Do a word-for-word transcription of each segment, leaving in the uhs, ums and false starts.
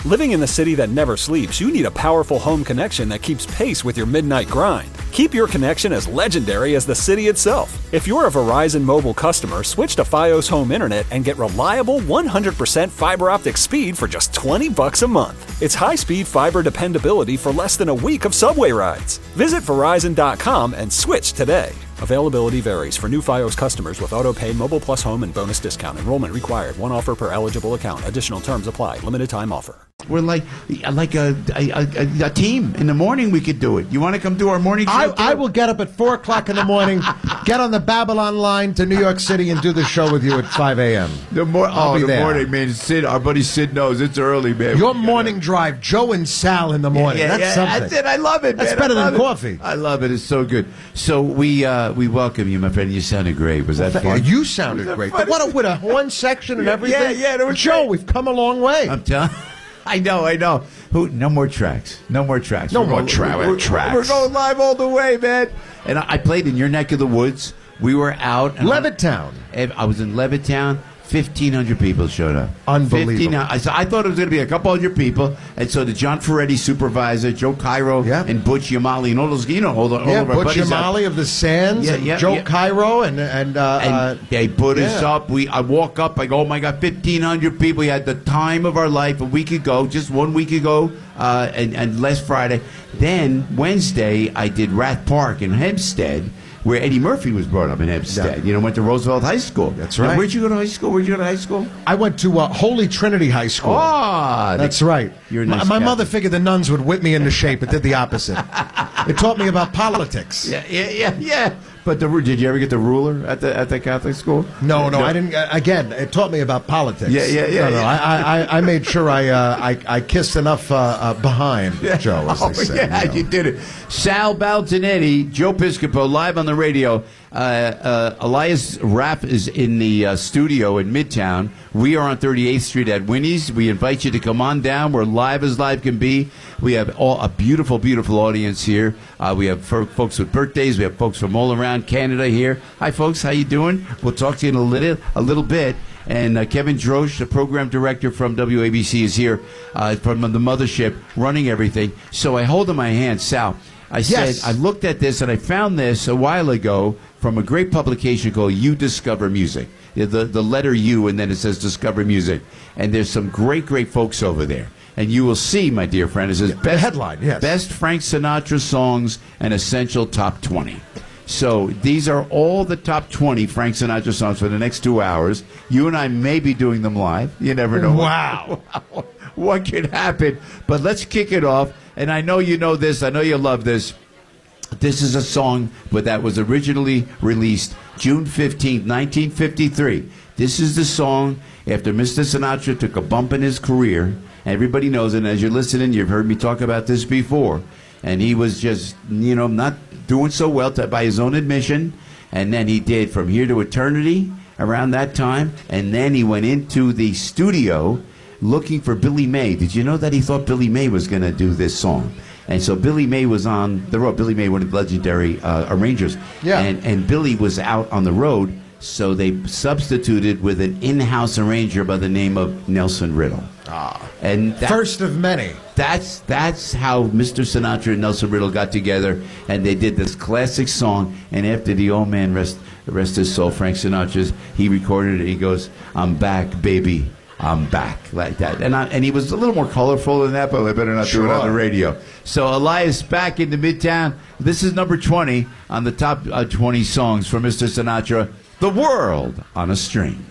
Living in the city that never sleeps, you need a powerful home connection that keeps pace with your midnight grind. Keep your connection as legendary as the city itself. If you're a Verizon mobile customer, switch to Fios Home Internet and get reliable one hundred percent fiber optic speed for just twenty bucks a month. It's high-speed fiber dependability for less than a week of subway rides. Visit Verizon dot com and switch today. Availability varies for new Fios customers with auto-pay, mobile plus home, and bonus discount. Enrollment required. One offer per eligible account. Additional terms apply. Limited time offer. We're like like a, a, a, a team. In the morning, we could do it. You want to come do our morning show? I, I will get up at four o'clock in the morning, get on the Babylon line to New York City, and do the show with you at five a.m. The mor- oh, the there. morning, man. Sid, our buddy Sid knows. It's early, man. Your morning drive, Joe and Sal in the morning. Yeah, yeah, that's yeah, something. That's it. I love it, That's man. better I than love coffee. It. I love it. It's so good. So we uh, we welcome you, my friend. You sounded great. Was that well, fun? You sounded great. But what a, with a horn section and Yeah, everything. yeah, yeah, there was Joe, great. we've come a long way. I'm telling. I know, I know. Who? No more tracks. No more tracks. No We're more going- tra- we're, tracks. We're going live all the way, man. And I, I played in your neck of the woods. We were out. And Levittown. I, I was in Levittown. fifteen hundred people showed up. Unbelievable. fifteen, I, so I thought it was going to be a couple hundred people. And so the John Ferretti supervisor, Joe Cairo, Yeah. and Butch Yamali, and all those, you know, all, the, all Yeah, of our Butch buddies out- Yamali of the Sands, Yeah, and yeah, Joe yeah. Cairo, and and, uh, And uh, they put us yeah. up. We I walk up. I go, oh my God, fifteen hundred people. We had the time of our life a week ago, just one week ago, uh, and, and last Friday. Then Wednesday, I did Rath Park in Hempstead, where Eddie Murphy was brought up in Hempstead. Yeah. You know, went to Roosevelt High School. That's Now, right. where'd you go to high school? Where'd you go to high school? I went to uh, Holy Trinity High School. Oh, That's right. You're a my nice my guy. mother figured the nuns would whip me into shape. It did the opposite. It taught me about politics. Yeah, yeah, yeah, yeah. But the, did you ever get the ruler at the at the Catholic school? No, no, I didn't. Uh, again, it taught me about politics. Yeah, yeah, yeah, No, no, yeah. I, I, I made sure I, uh, I, I kissed enough uh, uh, behind Joe, as Oh, they say. yeah, you know. you did it. Sal Balzanetti, Joe Piscopo, live on the radio. Uh, uh, Elias Rapp is in the uh, studio in Midtown. We are on thirty-eighth Street at Winnie's. We invite you to come on down. We're live as live can be. We have all, a beautiful, beautiful audience here. Uh, we have fo- folks with birthdays. We have folks from all around Canada here. Hi, folks. How you doing? We'll talk to you in a little, a little bit. And uh, Kevin Drosch, the program director from W A B C, is here uh, from the mothership, running everything. So I hold in my hand, Sal. I Yes. said, I looked at this and I found this a while ago from a great publication called You Discover Music. The, the letter U, and then it says Discover Music. And there's some great, great folks over there. And you will see, my dear friend, it says the best, headline, yes. best Frank Sinatra songs and essential top twenty. So these are all the top twenty Frank Sinatra songs for the next two hours. You and I may be doing them live. You never know. Wow. What could happen? But let's kick it off. And I know you know this. I know you love this. This is a song but that was originally released June fifteenth, nineteen fifty-three. This is the song after Mister Sinatra took a bump in his career. Everybody knows it. And as you're listening, you've heard me talk about this before. And he was just, you know, not doing so well to, by his own admission. And then he did From Here to Eternity around that time. And then he went into the studio looking for Billy May. Did you know that he thought Billy May was going to do this song? And so Billy May was on the road. Billy May, one of the legendary uh, arrangers. Yeah. And, and Billy was out on the road, so they substituted with an in-house arranger by the name of Nelson Riddle. Ah. And that, First of many. that's that's how Mister Sinatra and Nelson Riddle got together, and they did this classic song. And after the old man rest rest his soul, Frank Sinatra's, he recorded it. He goes, "I'm back, baby, I'm back," like that. And I, and he was a little more colorful than that, but I better not do it on the Sure. radio. So Elias back into Midtown. This is number twenty on the top uh, twenty songs for Mister Sinatra. The World on a String.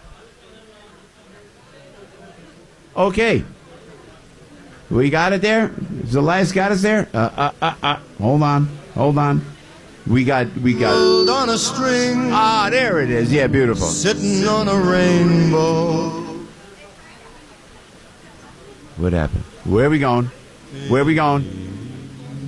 Okay. We got it there? Has Elias got us there? Uh, uh, uh, uh. Hold on. Hold on. We got, we got. World on a string, Ah, there it is. Yeah, beautiful. sitting on a rainbow. What happened? Where are we going? Where are we going?